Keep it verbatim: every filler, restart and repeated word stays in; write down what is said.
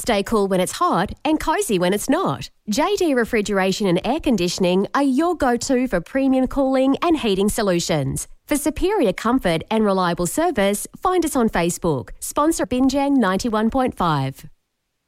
Stay cool when it's hot and cozy when it's not. J D Refrigeration and Air Conditioning are your go-to for premium cooling and heating solutions. For superior comfort and reliable service, find us on Facebook. Sponsor Binjang ninety-one point five.